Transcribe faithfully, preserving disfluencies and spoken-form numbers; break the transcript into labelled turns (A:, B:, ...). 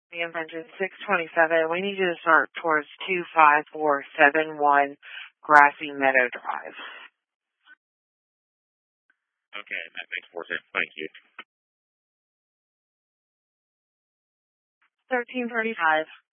A: The engine six twenty-seven. We need you to start towards two five four seven one Grassy Meadow Drive.
B: Okay, that makes more sense. Thank you.
A: thirteen thirty-five.